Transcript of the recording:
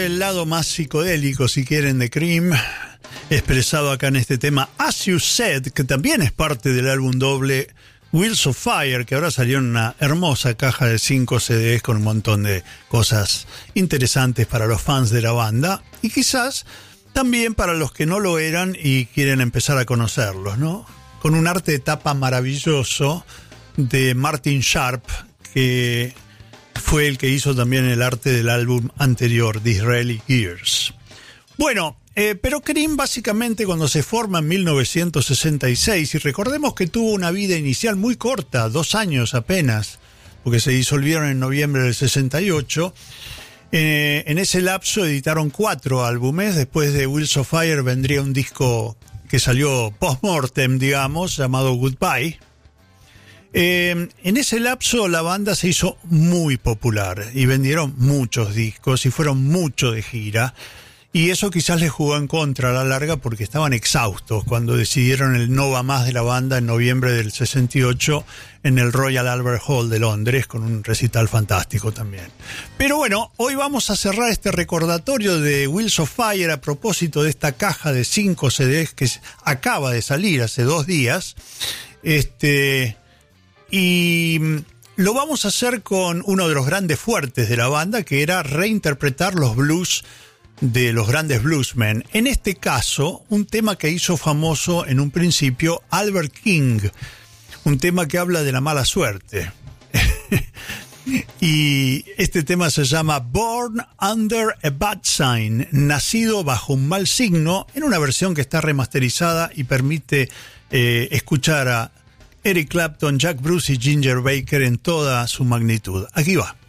el lado más psicodélico, si quieren, de Cream, expresado acá en este tema As You Said, que también es parte del álbum doble Wheels of Fire, que ahora salió en una hermosa caja de 5 CDs con un montón de cosas interesantes para los fans de la banda y quizás también para los que no lo eran y quieren empezar a conocerlos, ¿no? Con un arte de tapa maravilloso de Martin Sharp, que fue el que hizo también el arte del álbum anterior, The Israeli Gears. Bueno, pero Cream básicamente cuando se forma en 1966, y recordemos que tuvo una vida inicial muy corta, 2 años apenas, porque se disolvieron en noviembre del 68, en ese lapso editaron 4 álbumes. Después de Wheels of Fire vendría un disco que salió post-mortem, digamos, llamado Goodbye. En ese lapso la banda se hizo muy popular y vendieron muchos discos y fueron mucho de gira. Y eso quizás les jugó en contra a la larga porque estaban exhaustos cuando decidieron el no va más de la banda en noviembre del 68 en el Royal Albert Hall de Londres, con un recital fantástico también. Pero bueno, hoy vamos a cerrar este recordatorio de Wheels of Fire a propósito de esta caja de 5 CDs que acaba de salir hace 2 días. Y lo vamos a hacer con uno de los grandes fuertes de la banda, que era reinterpretar los blues de los grandes bluesmen. En este caso, un tema que hizo famoso en un principio Albert King, un tema que habla de la mala suerte. Y este tema se llama Born Under a Bad Sign, nacido bajo un mal signo, en una versión que está remasterizada y permite escuchar a Eric Clapton, Jack Bruce y Ginger Baker en toda su magnitud. Aquí va.